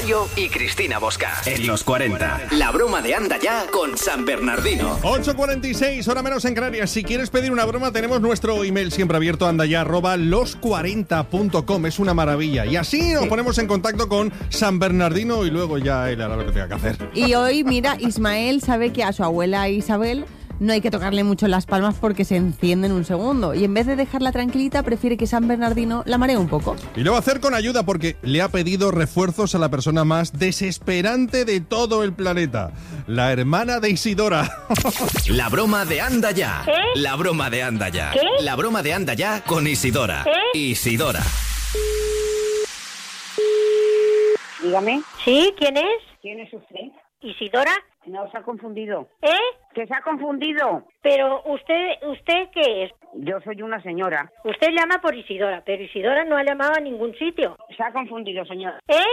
Pelayo y Cristina Bosca. En los 40. La broma de Anda Ya con San Bernardino. 8:46, hora menos en Canarias. Si quieres pedir una broma, tenemos nuestro email siempre abierto, andaya@los40.com. Es una maravilla. Y así nos ponemos en contacto con San Bernardino y luego ya él hará lo que tenga que hacer. Y hoy, mira, Ismael sabe que a su abuela Isabel no hay que tocarle mucho las palmas porque se enciende en un segundo. Y en vez de dejarla tranquilita, prefiere que San Bernardino la maree un poco. Y lo va a hacer con ayuda porque le ha pedido refuerzos a la persona más desesperante de todo el planeta. La hermana de Isidora. La broma de Anda Ya. ¿Qué? La broma de Anda Ya. ¿Qué? La broma de Anda Ya con Isidora. ¿Qué? Isidora. Dígame, ¿Sí? ¿Quién es? ¿quién es usted? ¿Isidora? No, se ha confundido. ¿Eh? ¿Que se ha confundido? Pero ¿usted qué es? Yo soy una señora. Usted llama por Isidora, pero Isidora no ha llamado a ningún sitio. Se ha confundido, señora. ¿Eh?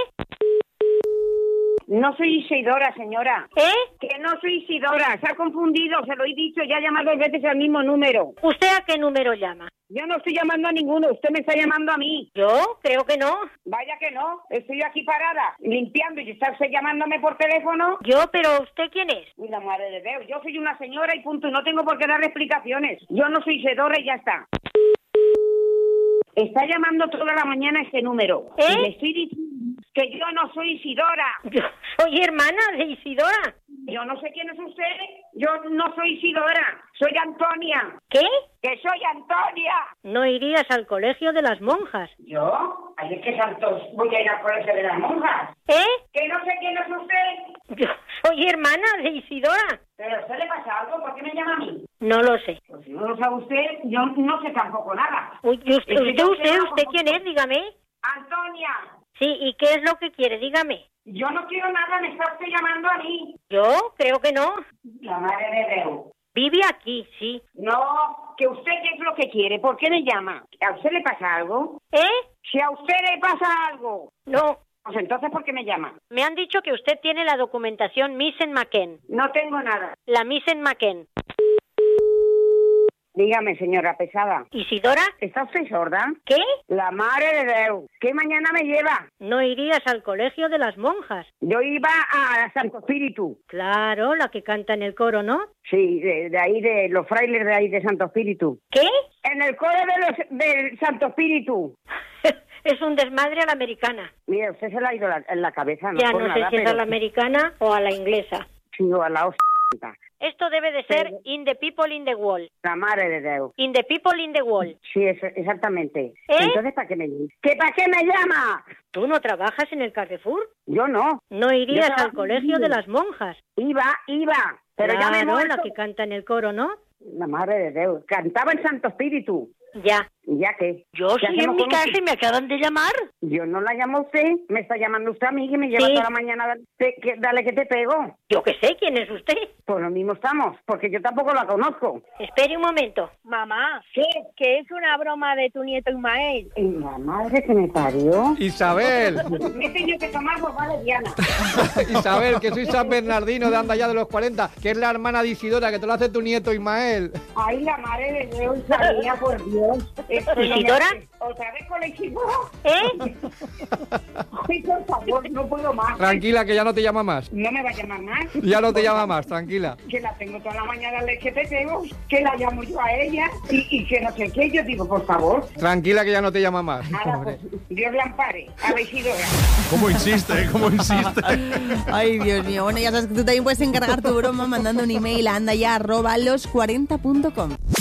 No soy Isidora, señora. ¿Eh? Que no soy Isidora, se ha confundido, se lo he dicho, ya ha llamado 2 veces al mismo número. ¿Usted a qué número llama? Yo no estoy llamando a ninguno, usted me está llamando a mí. ¿Yo? Creo que no. Vaya que no, estoy aquí parada, limpiando y está usted llamándome por teléfono. ¿Yo? ¿Pero usted quién es? Uy, la madre de Dios, yo soy una señora y punto, no tengo por qué darle explicaciones. Yo no soy Isidora y ya está. Está llamando toda la mañana este número. ¿Eh? Y le estoy diciendo que yo no soy Isidora. Yo soy hermana de Isidora. Yo no sé quién es usted. Yo no soy Isidora. Soy Antonia. ¿Qué? ¡Que soy Antonia! ¿No irías al colegio de las monjas? ¿Yo? ¿Ay, de qué santos voy a ir al colegio de las monjas? ¿Eh? Que no sé quién es usted. Yo soy hermana de Isidora. ¿Pero a usted le pasa algo? ¿Por qué me llama a mí? No lo sé. Pues si no lo sabe usted, yo no sé tampoco nada. Uy, Es que yo ¿Usted quiero- quién es? Dígame. Antonia, Sí, ¿y qué es lo que quiere? Dígame. yo no quiero nada, me está usted llamando a mí. ¿Yo? Creo que no. La madre de Dios. Vive aquí, sí. No, que usted qué es lo que quiere, ¿por qué me llama? ¿A usted le pasa algo? ¿Eh? Si a usted le pasa algo, No. pues entonces ¿por qué me llama? Me han dicho que usted tiene la documentación Missen McKen. No tengo nada. La Missen McKen. Dígame, señora pesada. ¿Isidora? ¿Está usted sorda? ¿Qué? La madre de Dios. ¿Qué mañana me lleva? ¿No irías al colegio de las monjas? Yo iba a Santo Espíritu. Claro, la que canta en el coro, ¿no? Sí, de ahí, de los frailes de ahí de Santo Espíritu. ¿Qué? En el coro del Santo Espíritu. Es un desmadre a la americana. Mira, usted se le ha ido en la cabeza, no Ya por no nada, sé si es pero a la americana o a la inglesa. sí, o a la hostia. Esto debe de ser In the People in the Wall. La madre de Dios. In the People in the Wall. Sí, exactamente. ¿Eh? Entonces, ¿para qué me llama? ¿Que para qué me llama? ¿Tú no trabajas en el Carrefour? Yo no. ¿No irías Yo al trabajo colegio en de el- las monjas? Iba. Pero ya me he Claro, muerto. la que canta en el coro, ¿no? La madre de Dios. Cantaba en Santo Espíritu. Ya. ¿Y ya qué? Yo ¿Qué estoy en hacemos mi con casa usted? y me acaban de llamar. Yo no la llamo a usted. Me está llamando usted a mí, que me lleva Sí. toda la mañana. Dale que te pego. Yo qué sé, ¿quién es usted? Pues lo mismo estamos, porque yo tampoco la conozco. Espere un momento. Mamá, ¿Qué? que es una broma de tu nieto Ismael. ¿Y la madre que me parió? Isabel, Me he tenido que tomar por vale, Diana. Isabel, que soy San Bernardino de Anda Ya de los 40, que es la hermana de Isidora, que te lo hace tu nieto Ismael. Ay, la madre de Dios, sabía, por Dios. Esto no me ¿Isidora? hace- ¿Otra vez con el equipo? ¿Eh? Ay, por favor, no puedo más. Tranquila, que ya no te llama más. No me va a llamar más. Ya no te llama más, tranquila. Que la tengo toda la mañana de que te tengo, que la llamo yo a ella y que no sé qué. Yo digo, por favor, Tranquila, que ya no te llama más. ahora, pues, Dios le ampare. A ver, Isidora. ¿Cómo insiste? ¿Cómo insiste? Ay, Dios mío. Bueno, ya sabes que tú también puedes encargar tu broma mandando un email a andaya@los40.com.